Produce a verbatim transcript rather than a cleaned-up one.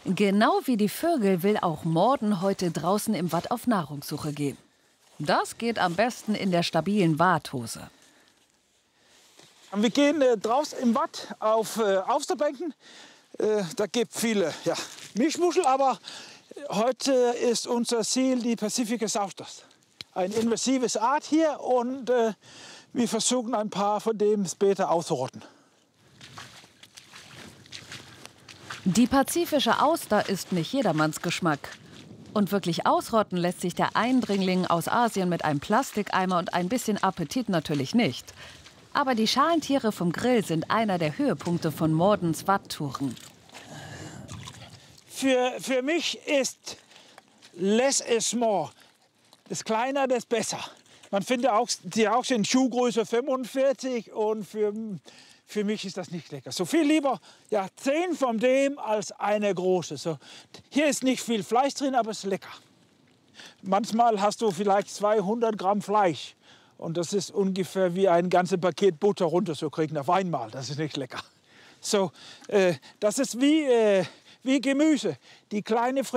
Genau wie die Vögel will auch Morden heute draußen im Watt auf Nahrungssuche gehen. Das geht am besten in der stabilen Watthose. Wir gehen äh, draußen im Watt auf äh, Austerbänken. Äh, da gibt es viele ja, Milchmuschel, aber heute ist unser Ziel die Pacificus austers. Ein invasives Art hier und äh, wir versuchen ein paar von dem später auszurotten. Die pazifische Auster ist nicht jedermanns Geschmack. Und wirklich ausrotten lässt sich der Eindringling aus Asien mit einem Plastikeimer und ein bisschen Appetit natürlich nicht. Aber die Schalentiere vom Grill sind einer der Höhepunkte von Mordens Watttouren. Für, für mich ist less is more. Das kleiner, das besser. Man findet auch, die auch in Schuhgröße fünfundvierzig und für, für mich ist das nicht lecker. So viel lieber ja, zehn von dem als eine große. So, hier ist nicht viel Fleisch drin, aber es ist lecker. Manchmal hast du vielleicht zweihundert Gramm Fleisch. Und das ist ungefähr wie ein ganzes Paket Butter runterzukriegen auf einmal. Das ist nicht lecker. So, äh, das ist wie, äh, wie Gemüse. Die kleine